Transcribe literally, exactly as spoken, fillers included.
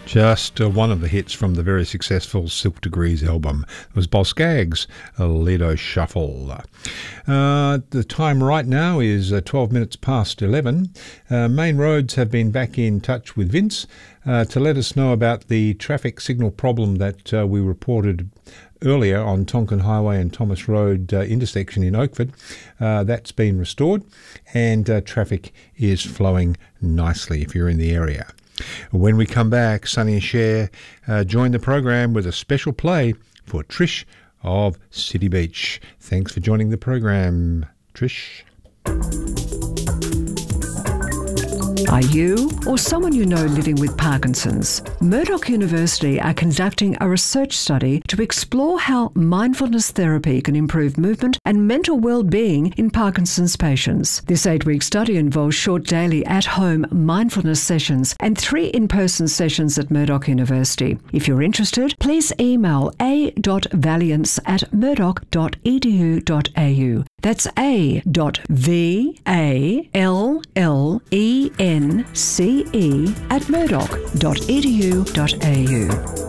Just uh, one of the hits from the very successful Silk Degrees album. It was Boz Scaggs, a Lido Shuffle. Uh, the time right now is uh, twelve minutes past eleven. Uh, Main Roads have been back in touch with Vince uh, to let us know about the traffic signal problem that uh, we reported earlier on Tonkin Highway and Thomas Road uh, intersection in Oakford. Uh, that's been restored and uh, traffic is flowing nicely if you're in the area. When we come back, Sonny and Cher uh, join the program with a special play for Trish of City Beach. Thanks for joining the program, Trish. Are you or someone you know living with Parkinson's? Murdoch University are conducting a research study to explore how mindfulness therapy can improve movement and mental well-being in Parkinson's patients. This eight-week study involves short daily at-home mindfulness sessions and three in-person sessions at Murdoch University. If you're interested, please email a dot valiance at murdoch dot e d u dot a u. That's a dot v a l l e n c e at murdoch dot e d u dot a u.